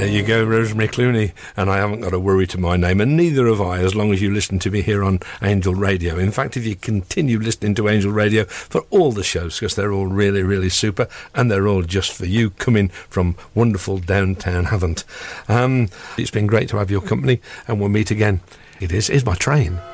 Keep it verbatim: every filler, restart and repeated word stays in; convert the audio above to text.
There you go, Rosemary Clooney, and I haven't got a worry to my name, and neither have I, as long as you listen to me here on Angel Radio. In fact, if you continue listening to Angel Radio for all the shows, because they're all really, really super, and they're all just for you, coming from wonderful downtown Havant. Um, it's been great to have your company, and we'll meet again. It is. Here's my train.